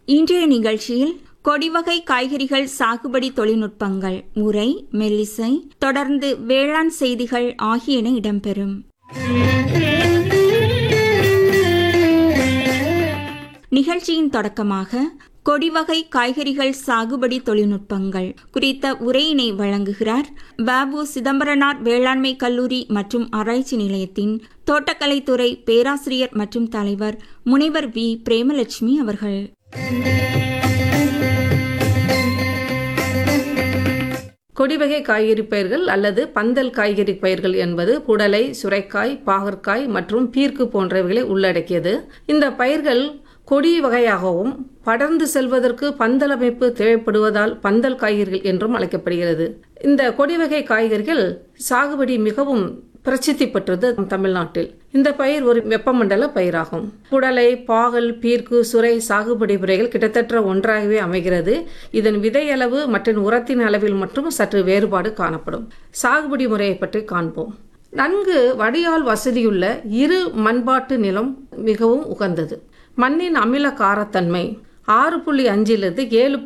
இன்றைய நிகழ்ச்சியில் கொடிவகை காய்கறிகள் சாகுபடி தொழில்நுட்பங்கள், உரை, மெல்லிசை, தொடர்ந்து வேளாண் செய்திகள் ஆகியன இடம்பெறும். நிகழ்ச்சியின் தொடக்கமாக கொடிவகை காய்கறிகள் சாகுபடி தொழில்நுட்பங்கள் குறித்த உரையினை வழங்குகிறார் பாபு சிதம்பரனார் வேளாண்மை கல்லூரி மற்றும் ஆராய்ச்சி நிலையத்தின் தோட்டக்கலைத்துறை பேராசிரியர் மற்றும் தலைவர் முனைவர் வி. பிரேமலட்சுமி அவர்கள். கொடிவகை காய்கறி பயிர்கள் அல்லது பந்தல் காய்கறி பயிர்கள் என்பது புடலை, சுரைக்காய், பாகற்காய் மற்றும் பீர்க்கு போன்றவைகளை உள்ளடக்கியது. இந்த பயிர்கள் கொடி வகையாகவும் படர்ந்து செல்வதற்கு பந்தல் அமைப்பு தேவைப்படுவதால் பந்தல் காய்கறிகள் என்றும் அழைக்கப்படுகிறது. இந்த கொடி வகை காய்கறிகள் சாகுபடி மிகவும் பிரசித்தி பெற்றது தமிழ்நாட்டில். இந்த பயிர் ஒரு வெப்பமண்டல பயிராகும். புடலை, பாகல், பீர்க்கு, சுரை சாகுபடி முறைகள் கிட்டத்தட்ட ஒன்றாகவே அமைகிறது. இதன் விதை அளவு மற்றும் உரத்தின் அளவில் மற்றும் சற்று வேறுபாடு காணப்படும். சாகுபடி முறையை பற்றி காண்போம். நன்கு வடிகால் வசதியுள்ள இரு மண்பாட்டு நிலம் மிகவும் உகந்தது. மண்ணின் அமில காரத்தன்மை 6.5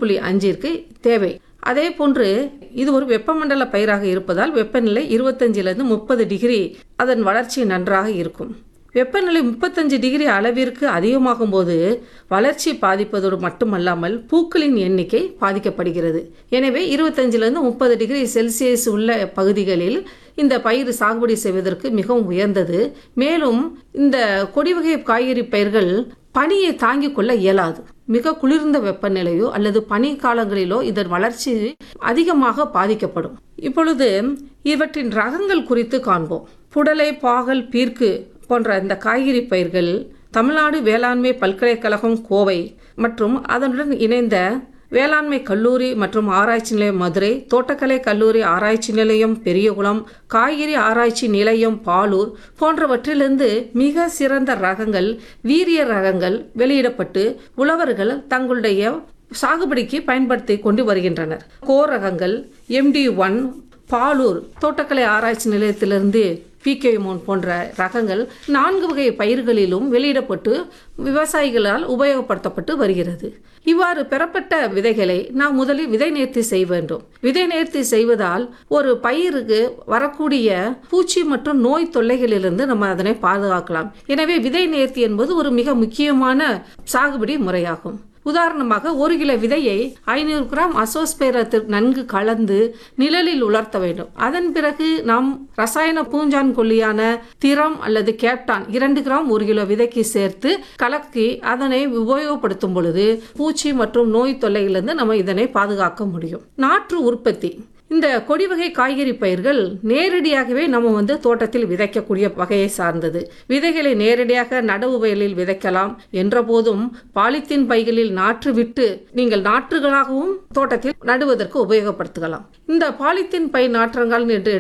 7.5 தேவை. அதே போன்று இது ஒரு வெப்பமண்டல பயிராக இருப்பதால் வெப்பநிலை 25 30 டிகிரி அதன் வளர்ச்சி நன்றாக இருக்கும். வெப்பநிலை 35 டிகிரி அளவிற்கு அதிகமாகும் போது வளர்ச்சி பாதிப்பதோடு மட்டுமல்லாமல் பூக்களின் எண்ணிக்கை பாதிக்கப்படுகிறது. எனவே 25 30 டிகிரி செல்சியஸ் உள்ள பகுதிகளில் இந்த பயிர் சாகுபடி செய்வதற்கு மிகவும் உயர்ந்தது. மேலும் இந்த கொடிவகை காய்கறி பயிர்கள் பனியை தாங்கிக் கொள்ள இயலாது. மிக குளிர்ந்த வெப்பநிலையோ அல்லது பனி காலங்களிலோ இதன் வளர்ச்சி அதிகமாக பாதிக்கப்படும். இப்பொழுது இவற்றின் ரகங்கள் குறித்து காண்போம். புடலை, பாகல், பீர்க்கு போன்ற இந்த காய்கறி பயிர்கள் தமிழ்நாடு வேளாண்மை பல்கலைக்கழகம் கோவை மற்றும் அதனுடன் இணைந்த வேளாண்மை கல்லூரி மற்றும் ஆராய்ச்சி நிலையம் மதுரை, தோட்டக்கலை கல்லூரி ஆராய்ச்சி நிலையம் பெரியகுளம், காய்கறி ஆராய்ச்சி நிலையம் பாலூர் போன்றவற்றிலிருந்து மிக சிறந்த ரகங்கள், வீரிய ரகங்கள் வெளியிடப்பட்டு உழவர்கள் தங்களுடைய சாகுபடிக்கு பயன்படுத்தி கொண்டு வருகின்றனர். கோ ரகங்கள், MD1, பாலூர் தோட்டக்கலை ஆராய்ச்சி நிலையத்திலிருந்து PK3 போன்ற ரகங்கள் 4 வகை பயிர்களிலும் வெளியிடப்பட்டு விவசாயிகளால் உபயோகப்படுத்தப்பட்டு வருகிறது. இவ்வாறு பெறப்பட்ட விதைகளை நாம் முதலில் விதை நேர்த்தி செய்ய வேண்டும். விதை நேர்த்தி செய்வதால் ஒரு பயிருக்கு வரக்கூடிய பூச்சி மற்றும் நோய் தொல்லைகளிலிருந்து நம்ம அதனை பாதுகாக்கலாம். எனவே விதை நேர்த்தி என்பது ஒரு மிக முக்கியமான சாகுபடி முறையாகும். உதாரணமாக 1 கிலோ விதையை 500 கிராம் அசோஸ்பைரத்தில் நன்கு கலந்து நிழலில் உலர்த்த வேண்டும். அதன் பிறகு நாம் ரசாயன பூஞ்சான் கொல்லியான திரம் அல்லது கேப்டான் 2 கிராம் 1 கிலோ விதைக்கு சேர்த்து கலக்கி அதனை உபயோகப்படுத்தும் பொழுது பூச்சி மற்றும் நோய் தொல்லையிலிருந்து நம்ம இதனை பாதுகாக்க முடியும். நாற்று உற்பத்தி. இந்த கொடி வகை காய்கறி பயிர்கள் நேரடியாகவே நம்ம தோட்டத்தில் விதைக்கக்கூடிய வகையை சார்ந்தது. விதைகளை நேரடியாக நடவு வயலில் விதைக்கலாம் என்ற போதும் பாலித்தீன் பைகளில் நாற்று விட்டு நீங்கள் நாற்றுகளாகவும் தோட்டத்தில் நடுவதற்கு உபயோகப்படுத்தலாம். இந்த பாலித்தீன் பை நாற்றங்கள் என்று